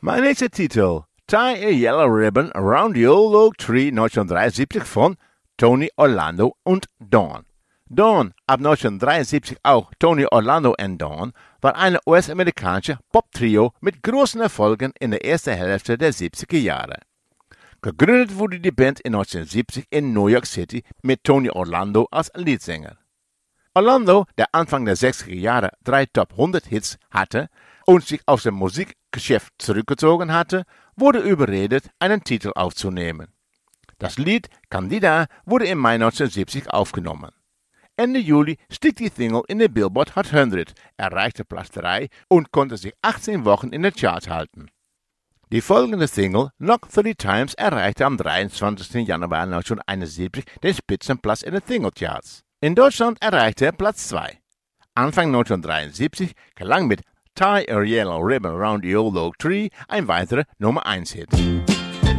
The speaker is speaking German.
Mein nächster Titel, Tie a Yellow Ribbon Around the Old Oak Tree 1973 von Tony Orlando und Dawn. Dawn, ab 1973 auch Tony Orlando and Dawn, war ein US-amerikanisches Pop-Trio mit großen Erfolgen in der ersten Hälfte der 70er Jahre. Gegründet wurde die Band in 1970 in New York City mit Tony Orlando als Leadsänger. Orlando, der Anfang der 60er Jahre 3 Top 100 Hits hatte und sich aus dem Musikgeschäft zurückgezogen hatte, wurde überredet, einen Titel aufzunehmen. Das Lied Candida wurde im Mai 1970 aufgenommen. Ende Juli stieg die Single in der Billboard Hot 100, erreichte Platz 3 und konnte sich 18 Wochen in der Charts halten. Die folgende Single, Knock 30 Times, erreichte am 23. Januar 1971 den Spitzenplatz in den Singlecharts. In Deutschland erreichte er Platz 2. Anfang 1973 gelang mit Tie a Yellow Ribbon Around the Old Oak Tree ein weiterer Nummer 1 Hit.